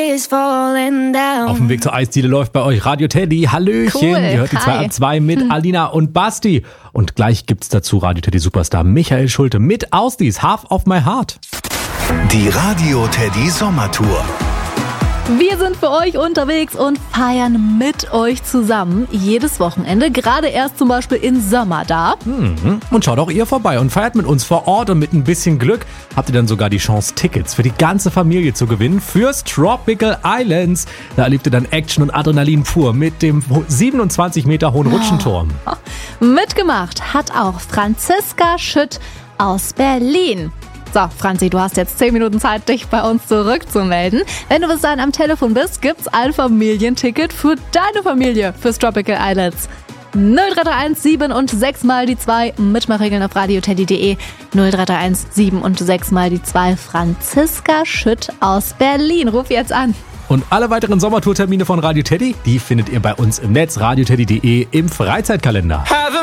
Auf dem Weg zur Eisdiele läuft bei euch Radio Teddy. Hallöchen, Cool. Ihr hört die 2 Hi. ab 2 mit Alina und Basti. Und gleich gibt's dazu Radio Teddy Superstar Michael Schulte mit Ausdies Half of My Heart. Die Radio Teddy Sommertour. Wir sind für euch unterwegs und feiern mit euch zusammen. Jedes Wochenende, gerade erst zum Beispiel im Sommer da. Und schaut auch ihr vorbei und feiert mit uns vor Ort und mit ein bisschen Glück habt ihr dann sogar die Chance, Tickets für die ganze Familie zu gewinnen fürs Tropical Islands. Da erlebt ihr dann Action und Adrenalin pur mit dem 27 Meter hohen Rutschenturm. Mitgemacht hat auch Franziska Schütt aus Berlin. So, Franzi, du hast jetzt 10 Minuten Zeit, dich bei uns zurückzumelden. Wenn du bis dahin am Telefon bist, gibt's ein Familienticket für deine Familie fürs Tropical Islands. 0331 7 und 6 mal die 2, Mitmachregeln auf radioteddy.de. 0331 7 und 6 mal die 2, Franziska Schütt aus Berlin. Ruf jetzt an. Und alle weiteren Sommertourtermine von Radio Teddy, die findet ihr bei uns im Netz radioteddy.de im Freizeitkalender. Have a